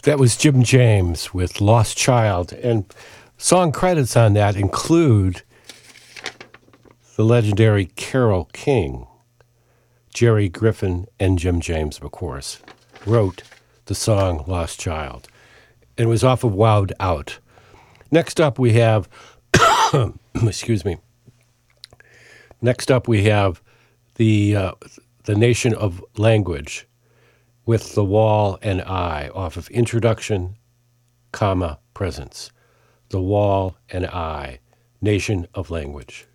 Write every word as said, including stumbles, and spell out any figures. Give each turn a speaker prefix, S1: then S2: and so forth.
S1: That was Jim James with Lost Child. And song credits on that include the legendary Carole King. Jerry Griffin and Jim James, of course, wrote the song Lost Child. And it was off of Wowed Out. Next up we have, excuse me. Next up we have the uh, the Nation of Language with The Wall and I off of Introduction, comma, Presence. The Wall and I, Nation of Language.